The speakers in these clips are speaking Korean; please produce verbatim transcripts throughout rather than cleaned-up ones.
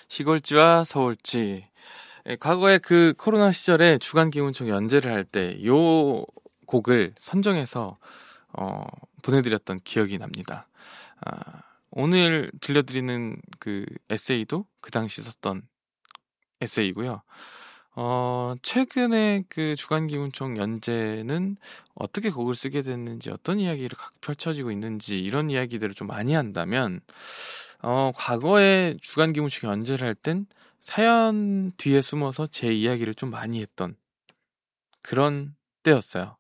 시골쥐와 서울쥐. 예, 과거에 그 코로나 시절에 주간기훈총 연재를 할 때 요 곡을 선정해서 어, 보내드렸던 기억이 납니다. 아, 오늘 들려드리는 그 에세이도 그 당시 썼던 에세이고요. 어, 최근에 그 주간기훈총 연재는 어떻게 곡을 쓰게 됐는지, 어떤 이야기를 각 펼쳐지고 있는지, 이런 이야기들을 좀 많이 한다면, 어, 과거에 주간기훈총 연재를 할 땐 사연 뒤에 숨어서 제 이야기를 좀 많이 했던 그런 때였어요.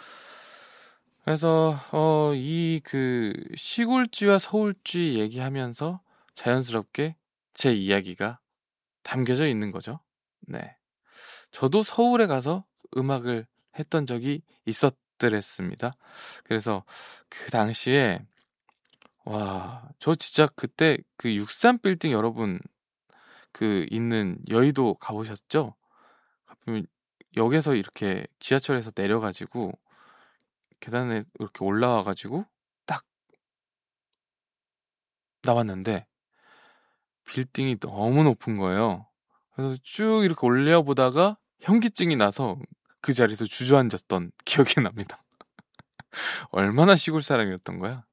그래서, 어, 이 그 시골쥐와 서울쥐 얘기하면서 자연스럽게 제 이야기가 담겨져 있는 거죠. 네. 저도 서울에 가서 음악을 했던 적이 있었더랬습니다. 그래서 그 당시에 와, 저 진짜 그때 그 육삼 빌딩 여러분 그 있는 여의도 가보셨죠? 가보면 역에서 이렇게 지하철에서 내려가지고 계단에 이렇게 올라와가지고 딱 나왔는데 빌딩이 너무 높은 거예요. 그래서 쭉 이렇게 올려보다가 현기증이 나서 그 자리에서 주저앉았던 기억이 납니다. 얼마나 시골 사람이었던 거야?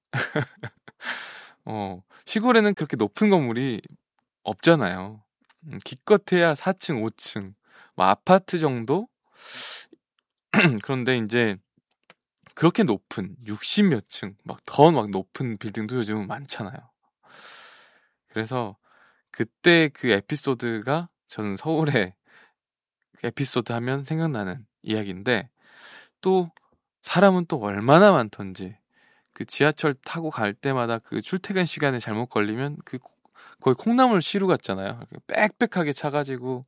어, 시골에는 그렇게 높은 건물이 없잖아요. 음, 기껏해야 사 층, 오 층, 뭐 아파트 정도? 그런데 이제 그렇게 높은 육십 몇 층, 막 더 막 높은 빌딩도 요즘은 많잖아요. 그래서 그때 그 에피소드가 저는 서울에 에피소드 하면 생각나는 이야기인데, 또 사람은 또 얼마나 많던지, 그 지하철 타고 갈 때마다 그 출퇴근 시간에 잘못 걸리면 그 거의 콩나물 시루 같잖아요. 빽빽하게 차가지고,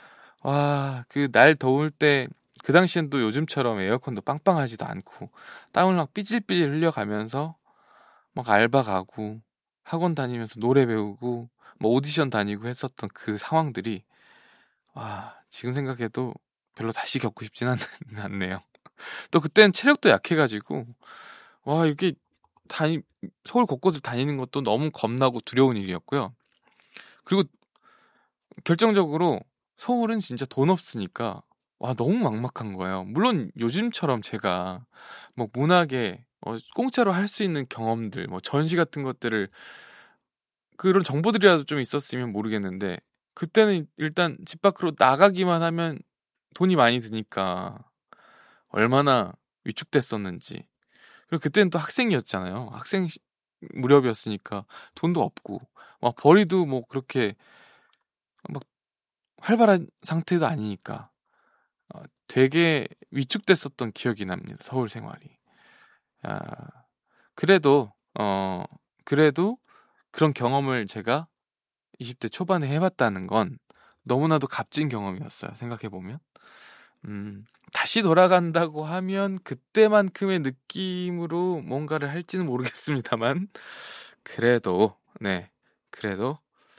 와, 그 날 더울 때, 그 당시엔 또 요즘처럼 에어컨도 빵빵하지도 않고 땀을 막 삐질삐질 흘려가면서 막 알바 가고 학원 다니면서 노래 배우고 뭐 오디션 다니고 했었던 그 상황들이, 와, 지금 생각해도 별로 다시 겪고 싶진 않, 않네요. 또 그땐 체력도 약해가지고, 와, 이렇게 다니, 서울 곳곳을 다니는 것도 너무 겁나고 두려운 일이었고요. 그리고 결정적으로 서울은 진짜 돈 없으니까, 와, 너무 막막한 거예요. 물론 요즘처럼 제가 뭐 문학에 어, 공짜로 할 수 있는 경험들, 뭐 전시 같은 것들을, 그런 정보들이라도 좀 있었으면 모르겠는데, 그때는 일단 집 밖으로 나가기만 하면 돈이 많이 드니까 얼마나 위축됐었는지. 그리고 그때는 또 학생이었잖아요. 학생 시- 무렵이었으니까 돈도 없고, 막 벌이도 뭐 그렇게 막 활발한 상태도 아니니까 어, 되게 위축됐었던 기억이 납니다. 서울 생활이. 아, 그래도 어 그래도 그런 경험을 제가 이십 대 초반에 해봤다는 건 너무나도 값진 경험이었어요. 생각해보면. 음, 다시 돌아간다고 하면 그때만큼의 느낌으로 뭔가를 할지는 모르겠습니다만, 그래도, 네, 그래도,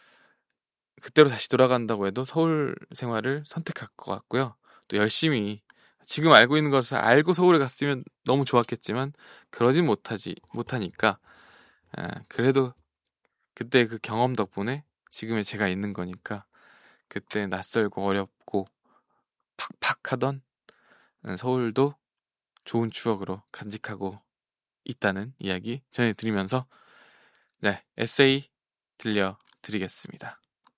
그때로 다시 돌아간다고 해도 서울 생활을 선택할 것 같고요. 또 열심히, 지금 알고 있는 것을 알고 서울에 갔으면 너무 좋았겠지만, 그러진 못하지, 못하니까, 아, 그래도 그때 그 경험 덕분에 지금의 제가 있는 거니까, 그때 낯설고 어렵고 팍팍하던 서울도 좋은 추억으로 간직하고 있다는 이야기 전해드리면서, 네, 에세이 들려드리겠습니다.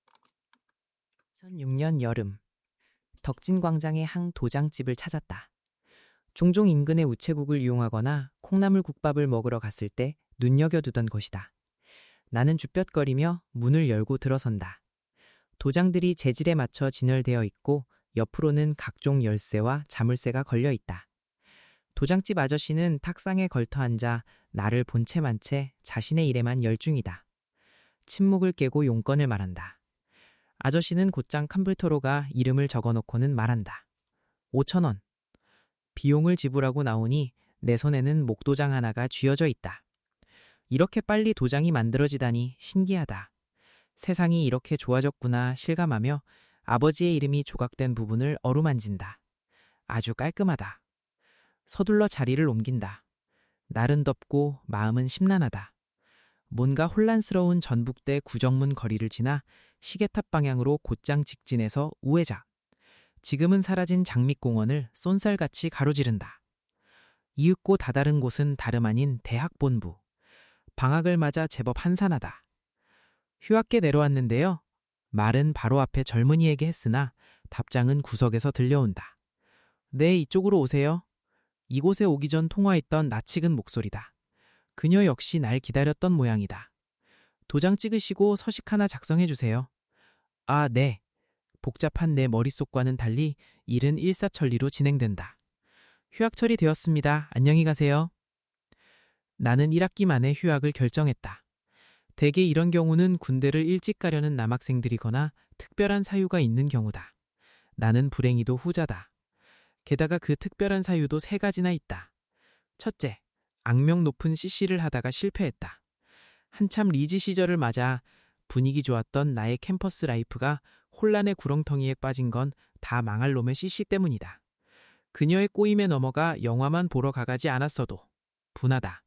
이천육 년 여름, 덕진광장의 한 도장집을 찾았다. 종종 인근의 우체국을 이용하거나 콩나물 국밥을 먹으러 갔을 때 눈여겨두던 것이다. 나는 주뼛거리며 문을 열고 들어선다. 도장들이 재질에 맞춰 진열되어 있고 옆으로는 각종 열쇠와 자물쇠가 걸려 있다. 도장집 아저씨는 탁상에 걸터 앉아 나를 본 채 만 채 자신의 일에만 열중이다. 침묵을 깨고 용건을 말한다. 아저씨는 곧장 컴퓨터로 가 이름을 적어놓고는 말한다. 오천 원. 비용을 지불하고 나오니 내 손에는 목도장 하나가 쥐어져 있다. 이렇게 빨리 도장이 만들어지다니 신기하다. 세상이 이렇게 좋아졌구나 실감하며 아버지의 이름이 조각된 부분을 어루만진다. 아주 깔끔하다. 서둘러 자리를 옮긴다. 날은 덥고 마음은 심란하다. 뭔가 혼란스러운 전북대 구정문 거리를 지나 시계탑 방향으로 곧장 직진해서 우회자. 지금은 사라진 장밋공원을 쏜살같이 가로지른다. 이윽고 다다른 곳은 다름 아닌 대학 본부. 방학을 맞아 제법 한산하다. 휴학계 내려왔는데요. 말은 바로 앞에 젊은이에게 했으나 답장은 구석에서 들려온다. 네, 이쪽으로 오세요. 이곳에 오기 전 통화했던 낯익은 목소리다. 그녀 역시 날 기다렸던 모양이다. 도장 찍으시고 서식 하나 작성해 주세요. 아, 네. 복잡한 내 머릿속과는 달리 일은 일사천리로 진행된다. 휴학 처리되었습니다. 안녕히 가세요. 나는 일 학기 만에 휴학을 결정했다. 대개 이런 경우는 군대를 일찍 가려는 남학생들이거나 특별한 사유가 있는 경우다. 나는 불행히도 후자다. 게다가 그 특별한 사유도 세 가지나 있다. 첫째, 악명 높은 씨씨를 하다가 실패했다. 한참 리즈 시절을 맞아 분위기 좋았던 나의 캠퍼스 라이프가 혼란의 구렁텅이에 빠진 건 다 망할 놈의 씨씨 때문이다. 그녀의 꼬임에 넘어가 영화만 보러 가가지 않았어도 분하다.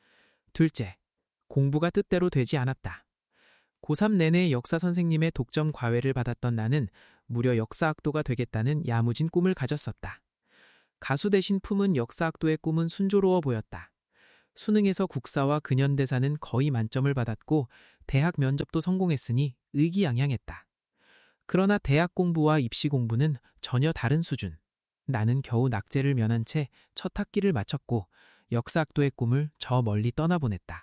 둘째, 공부가 뜻대로 되지 않았다. 고삼 내내 역사 선생님의 독점 과외를 받았던 나는 무려 역사학도가 되겠다는 야무진 꿈을 가졌었다. 가수 대신 품은 역사학도의 꿈은 순조로워 보였다. 수능에서 국사와 근현대사는 거의 만점을 받았고 대학 면접도 성공했으니 의기양양했다. 그러나 대학 공부와 입시 공부는 전혀 다른 수준. 나는 겨우 낙제를 면한 채 첫 학기를 마쳤고 역사학도의 꿈을 저 멀리 떠나보냈다.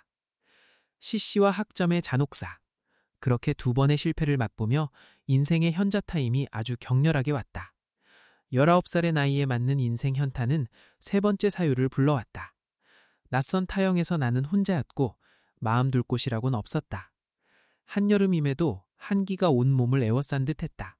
씨씨와 학점의 잔혹사. 그렇게 두 번의 실패를 맛보며 인생의 현자 타임이 아주 격렬하게 왔다. 열아홉 살의 나이에 맞는 인생 현타는 세 번째 사유를 불러왔다. 낯선 타영에서 나는 혼자였고 마음 둘 곳이라곤 없었다. 한여름임에도 한기가 온 몸을 에워싼 듯했다.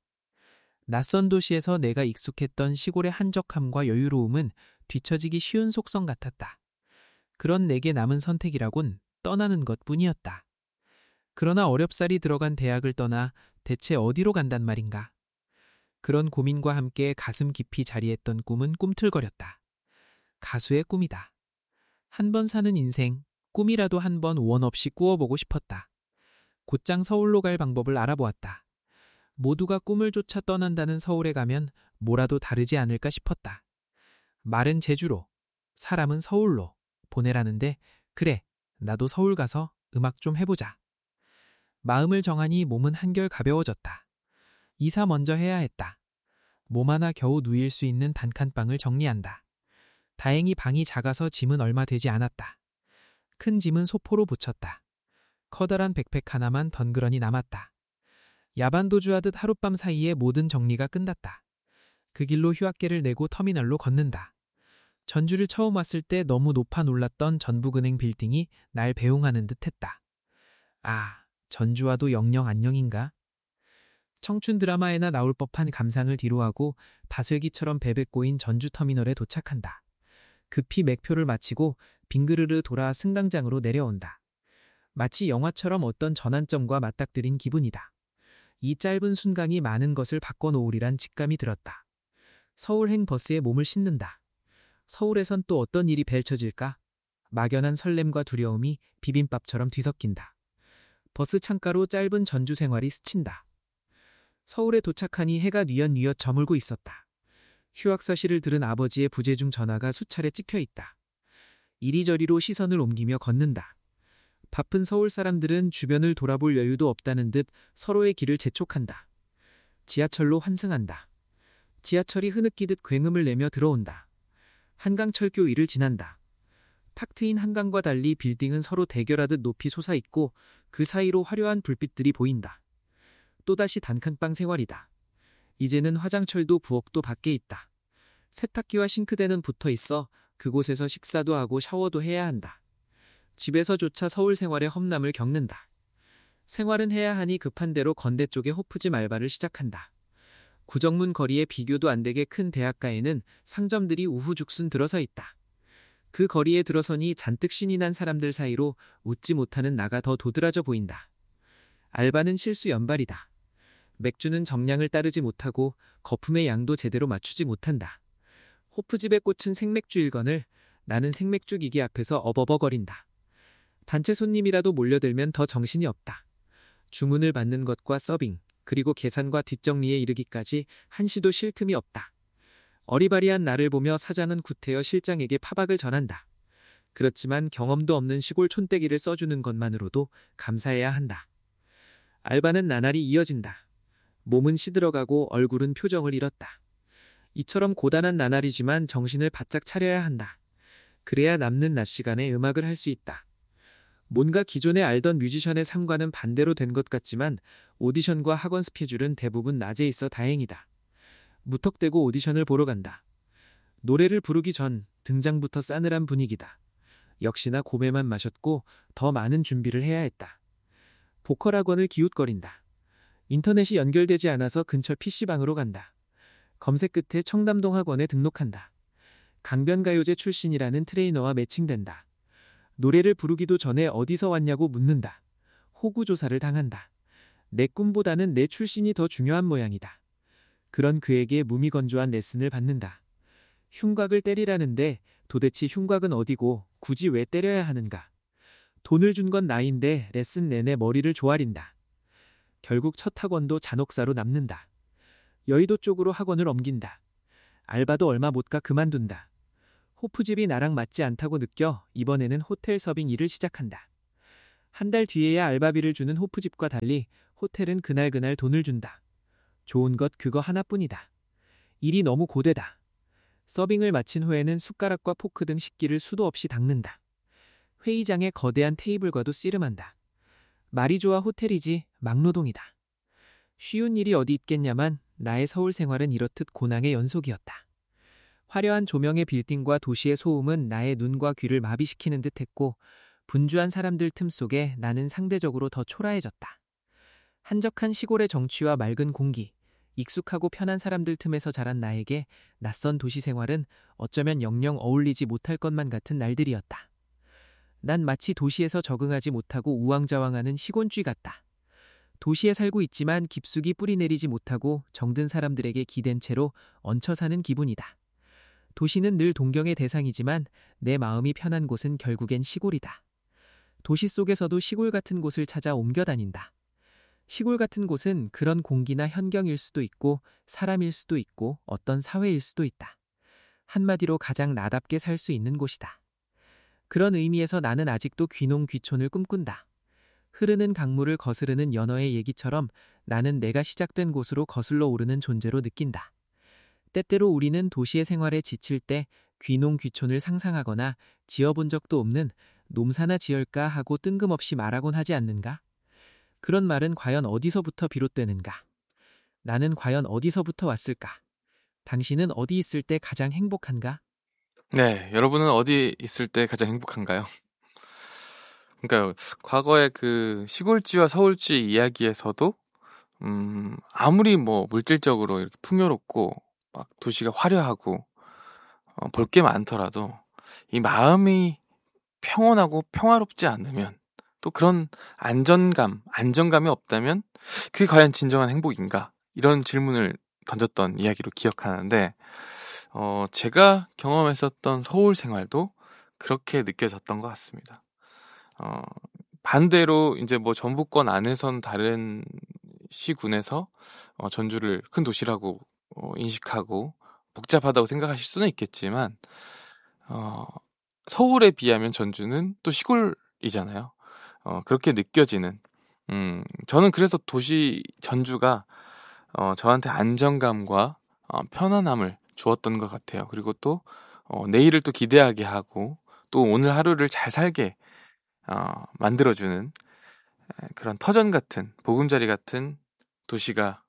낯선 도시에서 내가 익숙했던 시골의 한적함과 여유로움은 뒤처지기 쉬운 속성 같았다. 그런 내게 남은 선택이라곤 떠나는 것뿐이었다. 그러나 어렵사리 들어간 대학을 떠나 대체 어디로 간단 말인가? 그런 고민과 함께 가슴 깊이 자리했던 꿈은 꿈틀거렸다. 가수의 꿈이다. 한 번 사는 인생, 꿈이라도 한 번 원 없이 꾸어보고 싶었다. 곧장 서울로 갈 방법을 알아보았다. 모두가 꿈을 쫓아 떠난다는 서울에 가면 뭐라도 다르지 않을까 싶었다. 말은 제주로, 사람은 서울로 보내라는데 그래, 나도 서울 가서 음악 좀 해보자. 마음을 정하니 몸은 한결 가벼워졌다. 이사 먼저 해야 했다. 몸 하나 겨우 누일 수 있는 단칸방을 정리한다. 다행히 방이 작아서 짐은 얼마 되지 않았다. 큰 짐은 소포로 붙였다. 커다란 백팩 하나만 덩그러니 남았다. 야반도주하듯 하룻밤 사이에 모든 정리가 끝났다. 그 길로 휴학계를 내고 터미널로 걷는다. 전주를 처음 왔을 때 너무 높아 놀랐던 전북은행 빌딩이 날 배웅하는 듯했다. 아, 전주와도 영영 안녕인가? 청춘 드라마에나 나올 법한 감상을 뒤로하고 다슬기처럼 베베 꼬인 전주터미널에 도착한다. 급히 맥표를 마치고 빙그르르 돌아 승강장으로 내려온다. 마치 영화처럼 어떤 전환점과 맞닥뜨린 기분이다. 이 짧은 순간이 많은 것을 바꿔놓으리란 직감이 들었다. 서울행 버스에 몸을 싣는다. 서울에선 또 어떤 일이 펼쳐질까? 막연한 설렘과 두려움이 비빔밥처럼 뒤섞인다. 버스 창가로 짧은 전주 생활이 스친다. 서울에 도착하니 해가 뉘엿뉘엿 저물고 있었다. 휴학 사실을 들은 아버지의 부재중 전화가 수차례 찍혀 있다. 이리저리로 시선을 옮기며 걷는다. 바쁜 서울 사람들은 주변을 돌아볼 여유도 없다는 듯 서로의 길을 재촉한다. 지하철로 환승한다. 지하철이 흐느끼듯 굉음을 내며 들어온다. 한강철교 위를 지난다. 탁 트인 한강과 달리 빌딩은 서로 대결하듯 높이 솟아있고 그 사이로 화려한 불빛들이 보인다. 또다시 단칸방 생활이다. 이제는 화장철도 부엌도 밖에 있다. 세탁기와 싱크대는 붙어있어 그곳에서 식사도 하고 샤워도 해야 한다. 집에서조차 서울 생활의 험남을 겪는다. 생활은 해야 하니 급한 대로 건대 쪽의 호프집 알바를 시작한다. 구정문 거리에 비교도 안 되게 큰 대학가에는 상점들이 우후죽순 들어서 있다. 그 거리에 들어서니 잔뜩 신이 난 사람들 사이로 웃지 못하는 나가 더 도드라져 보인다. 알바는 실수 연발이다. 맥주는 정량을 따르지 못하고 거품의 양도 제대로 맞추지 못한다. 호프집에 꽂힌 생맥주 일 건을 나는 생맥주 기계 앞에서 어버버거린다. 단체 손님이라도 몰려들면 더 정신이 없다. 주문을 받는 것과 서빙, 그리고 계산과 뒷정리에 이르기까지 한시도 쉴 틈이 없다. 어리바리한 나를 보며 사장은 구태여 실장에게 파박을 전한다. 그렇지만 경험도 없는 시골 촌떼기를 써주는 것만으로도 감사해야 한다. 알바는 나날이 이어진다. 몸은 시들어가고 얼굴은 표정을 잃었다. 이처럼 고단한 나날이지만 정신을 바짝 차려야 한다. 그래야 남는 낮 시간에 음악을 할 수 있다. 뭔가 기존에 알던 뮤지션의 삶과는 반대로 된 것 같지만 오디션과 학원 스케줄은 대부분 낮에 있어 다행이다. 무턱대고 오디션을 보러 간다. 노래를 부르기 전 등장부터 싸늘한 분위기다. 역시나 고배만 마셨고 더 많은 준비를 해야 했다. 보컬 학원을 기웃거린다. 인터넷이 연결되지 않아서 근처 피시방으로 간다. 검색 끝에 청담동 학원에 등록한다. 강변가요제 출신이라는 트레이너와 매칭된다. 노래를 부르기도 전에 어디서 왔냐고 묻는다. 호구조사를 당한다. 내 꿈보다는 내 출신이 더 중요한 모양이다. 그런 그에게 무미건조한 레슨을 받는다. 흉곽을 때리라는데 도대체 흉곽은 어디고 굳이 왜 때려야 하는가? 돈을 준 건 나인데 레슨 내내 머리를 조아린다. 결국 첫 학원도 잔혹사로 남는다. 여의도 쪽으로 학원을 옮긴다. 알바도 얼마 못 가 그만둔다. 호프집이 나랑 맞지 않다고 느껴 이번에는 호텔 서빙 일을 시작한다. 한 달 뒤에야 알바비를 주는 호프집과 달리 호텔은 그날그날 돈을 준다. 좋은 것 그거 하나뿐이다. 일이 너무 고되다. 서빙을 마친 후에는 숟가락과 포크 등 식기를 수도 없이 닦는다. 회의장의 거대한 테이블과도 씨름한다. 말이 좋아 호텔이지 막노동이다. 쉬운 일이 어디 있겠냐만 나의 서울 생활은 이렇듯 고난의 연속이었다. 화려한 조명의 빌딩과 도시의 소음은 나의 눈과 귀를 마비시키는 듯 했고 분주한 사람들 틈 속에 나는 상대적으로 더 초라해졌다. 한적한 시골의 정취와 맑은 공기, 익숙하고 편한 사람들 틈에서 자란 나에게 낯선 도시 생활은 어쩌면 영영 어울리지 못할 것만 같은 날들이었다. 난 마치 도시에서 적응하지 못하고 우왕좌왕하는 시곤쥐 같다. 도시에 살고 있지만 깊숙이 뿌리 내리지 못하고 정든 사람들에게 기댄 채로 얹혀 사는 기분이다. 도시는 늘 동경의 대상이지만 내 마음이 편한 곳은 결국엔 시골이다. 도시 속에서도 시골 같은 곳을 찾아 옮겨 다닌다. 시골 같은 곳은 그런 공기나 현경일 수도 있고 사람일 수도 있고 어떤 사회일 수도 있다. 한마디로 가장 나답게 살 수 있는 곳이다. 그런 의미에서 나는 아직도 귀농귀촌을 꿈꾼다. 흐르는 강물을 거스르는 연어의 얘기처럼 나는 내가 시작된 곳으로 거슬러 오르는 존재로 느낀다. 때때로 우리는 도시의 생활에 지칠 때 귀농귀촌을 상상하거나 지어본 적도 없는 놈사나 지을까 하고 뜬금없이 말하곤 하지 않는가? 그런 말은 과연 어디서부터 비롯되는가? 나는 과연 어디서부터 왔을까? 당신은 어디 있을 때 가장 행복한가? 네, 여러분은 어디 있을 때 가장 행복한가요? 그러니까 과거의 그 시골쥐와 서울쥐 이야기에서도 음, 아무리 뭐 물질적으로 이렇게 풍요롭고 막 도시가 화려하고 어, 볼 게 많더라도 이 마음이 평온하고 평화롭지 않으면 또 그런 안전감, 안정감이 없다면 그게 과연 진정한 행복인가? 이런 질문을 던졌던 이야기로 기억하는데 어, 제가 경험했었던 서울 생활도 그렇게 느껴졌던 것 같습니다. 어, 반대로 이제 뭐 전북권 안에선 다른 시군에서 어, 전주를 큰 도시라고 어, 인식하고 복잡하다고 생각하실 수는 있겠지만 어, 서울에 비하면 전주는 또 시골이잖아요. 어, 그렇게 느껴지는 음, 저는 그래서 도시 전주가 어, 저한테 안정감과 어, 편안함을 주었던 것 같아요. 그리고 또 어, 내일을 또 기대하게 하고 또 오늘 하루를 잘 살게 어, 만들어주는 그런 터전 같은 보금자리 같은 도시가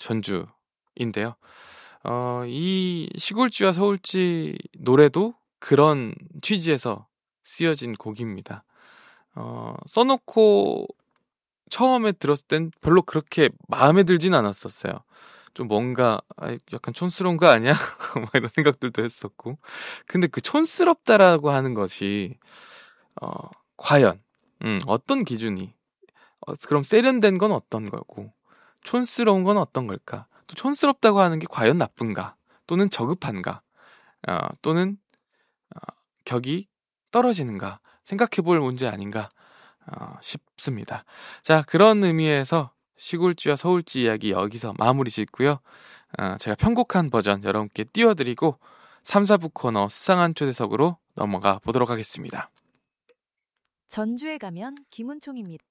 전주인데요. 어, 이 시골쥐와 서울쥐 노래도 그런 취지에서 쓰여진 곡입니다. 어, 써놓고 처음에 들었을 땐 별로 그렇게 마음에 들진 않았었어요. 좀 뭔가 아, 약간 촌스러운 거 아니야? 막 이런 생각들도 했었고. 근데 그 촌스럽다라고 하는 것이 어, 과연 음, 어떤 기준이 어, 그럼 세련된 건 어떤 거고 촌스러운 건 어떤 걸까? 또 촌스럽다고 하는 게 과연 나쁜가? 또는 저급한가? 어, 또는 어, 격이 떨어지는가? 생각해 볼 문제 아닌가? 어, 싶습니다. 자, 그런 의미에서 시골쥐와 서울쥐 이야기 여기서 마무리 짓고요. 어, 제가 편곡한 버전 여러분께 띄워드리고 삼, 사 부 코너 수상한 초대석으로 넘어가 보도록 하겠습니다. 전주에 가면 김은총입니다.